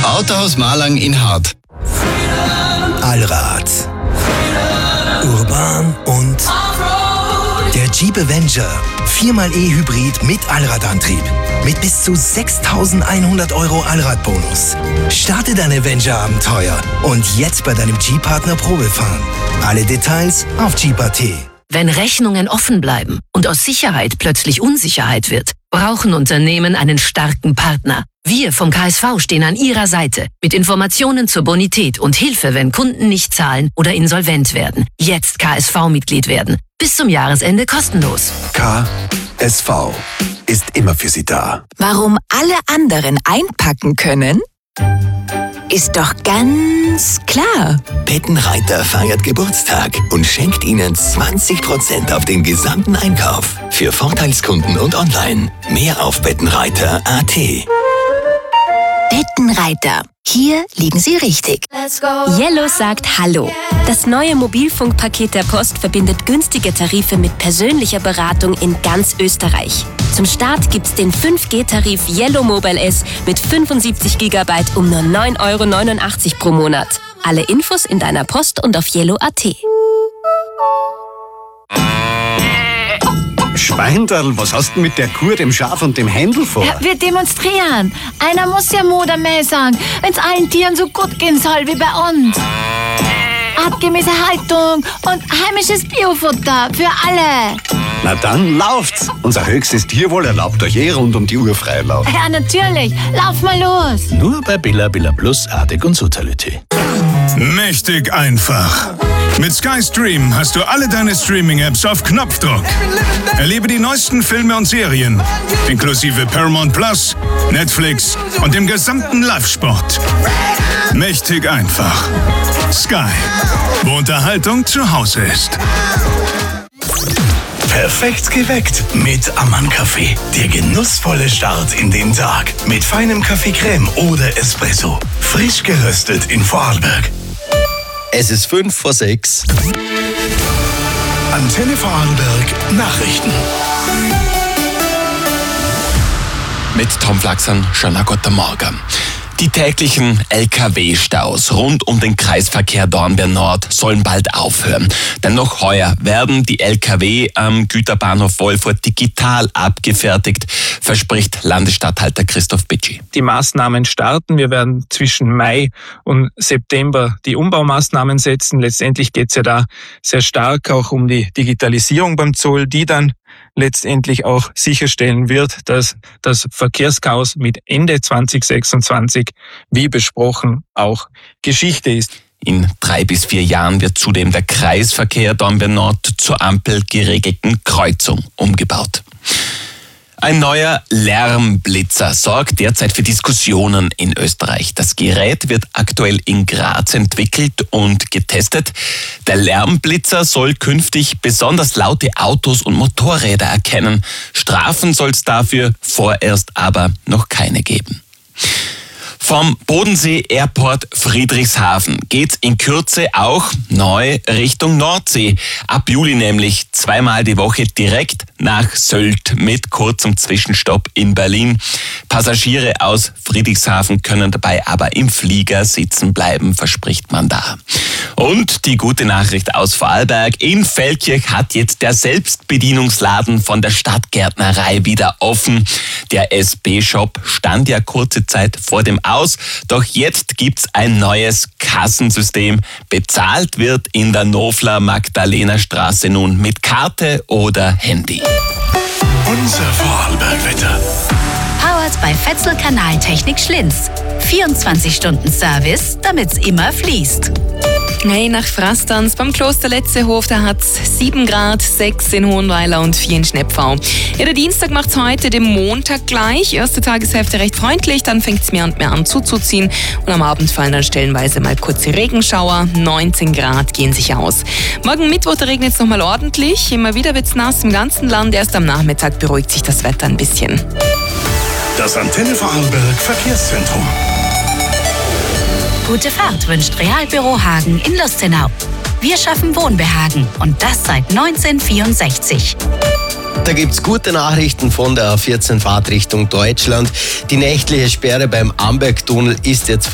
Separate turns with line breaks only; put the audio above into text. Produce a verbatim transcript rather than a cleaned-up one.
Autohaus Malang in Hart.
Allrad. Urban und der Jeep Avenger. Viermal E-Hybrid mit Allradantrieb. Mit bis zu sechstausendeinhundert Euro Allradbonus. Starte dein Avenger-Abenteuer und jetzt bei deinem Jeep-Partner Probefahren. Alle Details auf jeep punkt a t.
Wenn Rechnungen offen bleiben und aus Sicherheit plötzlich Unsicherheit wird, brauchen Unternehmen einen starken Partner. Wir vom K S V stehen an Ihrer Seite mit Informationen zur Bonität und Hilfe, wenn Kunden nicht zahlen oder insolvent werden. Jetzt K S V-Mitglied werden. Bis zum Jahresende kostenlos.
K S V ist immer für Sie da.
Warum alle anderen einpacken können? Ist doch ganz klar.
Bettenreiter feiert Geburtstag und schenkt Ihnen zwanzig Prozent auf den gesamten Einkauf. Für Vorteilskunden und online. Mehr auf bettenreiter punkt a t.
Bettenreiter. Hier liegen Sie richtig.
Yellow sagt Hallo. Das neue Mobilfunkpaket der Post verbindet günstige Tarife mit persönlicher Beratung in ganz Österreich. Zum Start gibt's den fünf G Tarif Yellow Mobile S mit fünfundsiebzig Gigabyte um nur neun Euro neunundachtzig pro Monat. Alle Infos in deiner Post und auf yellow punkt a t.
Schweinderl, was hast du mit der Kuh, dem Schaf und dem Händel vor?
Ja, wir demonstrieren. Einer muss ja Modermäh sagen, wenn's allen Tieren so gut gehen soll wie bei uns. Artgemäße Haltung und heimisches Biofutter für alle.
Na dann lauft's. Unser höchstes Tierwohl erlaubt euch eh rund um die Uhr Freilauf.
Ja, natürlich. Lauf mal los.
Nur bei Billa Billa Plus, Artig und Sotality.
Mächtig einfach. Mit Sky Stream hast du alle deine Streaming-Apps auf Knopfdruck. Erlebe die neuesten Filme und Serien, inklusive Paramount Plus, Netflix und dem gesamten Live-Sport. Mächtig einfach. Sky, wo Unterhaltung zu Hause ist.
Perfekt geweckt mit Ammann-Kaffee. Der genussvolle Start in den Tag. Mit feinem Kaffee-Creme oder Espresso. Frisch geröstet in Vorarlberg.
Es ist fünf vor sechs.
Antenne Vorarlberg Nachrichten.
Mit Tom Flachsern, schönen guten Morgen. Die täglichen L K W-Staus rund um den Kreisverkehr Dornbirn Nord sollen bald aufhören. Denn noch heuer werden die L K W am Güterbahnhof Wolfurt digital abgefertigt, verspricht Landesstatthalter Christoph Bitschi.
Die Maßnahmen starten. Wir werden zwischen Mai und September die Umbaumaßnahmen setzen. Letztendlich geht es ja da sehr stark auch um die Digitalisierung beim Zoll, die dann letztendlich auch sicherstellen wird, dass das Verkehrschaos mit Ende zwanzig sechsundzwanzig, wie besprochen, auch Geschichte ist.
In drei bis vier Jahren wird zudem der Kreisverkehr Dornbirn Nord zur ampelgeregelten Kreuzung umgebaut. Ein neuer Lärmblitzer sorgt derzeit für Diskussionen in Österreich. Das Gerät wird aktuell in Graz entwickelt und getestet. Der Lärmblitzer soll künftig besonders laute Autos und Motorräder erkennen. Strafen soll es dafür vorerst aber noch keine geben. Vom Bodensee Airport Friedrichshafen geht's in Kürze auch neu Richtung Nordsee. Ab Juli nämlich zweimal die Woche direkt nach Sylt mit kurzem Zwischenstopp in Berlin. Passagiere aus Friedrichshafen können dabei aber im Flieger sitzen bleiben, verspricht man da. Und die gute Nachricht aus Vorarlberg: In Feldkirch hat jetzt der Selbstbedienungsladen von der Stadtgärtnerei wieder offen. Der S B-Shop stand ja kurze Zeit vor dem Aus, doch jetzt gibt's ein neues Kassensystem. Bezahlt wird in der Nofler Magdalena Straße nun mit Karte oder Handy.
Unser Vorarlberg-Wetter.
Powered bei Fetzel Kanaltechnik Schlinz. vierundzwanzig Stunden Service, damit's immer fließt.
Hey, nach Frastanz beim Kloster Letzehof, da hat's sieben Grad, sechs in Hohenweiler und vier in Schneppfau. Ja, der Dienstag macht's heute dem Montag gleich. Erste Tageshälfte recht freundlich, dann fängt's mehr und mehr an zuzuziehen. Und am Abend fallen dann stellenweise mal kurze Regenschauer. neunzehn Grad gehen sich aus. Morgen Mittwoch, da regnet's nochmal ordentlich. Immer wieder wird's nass im ganzen Land. Erst am Nachmittag beruhigt sich das Wetter ein bisschen.
Das Antenne Vorarlberg Verkehrszentrum.
Gute Fahrt wünscht Realbüro Hagen in Lustenau. Wir schaffen Wohnbehagen und das seit neunzehnhundertvierundsechzig.
Da gibt's gute Nachrichten von der A vierzehn Fahrtrichtung Deutschland. Die nächtliche Sperre beim Ambergtunnel ist jetzt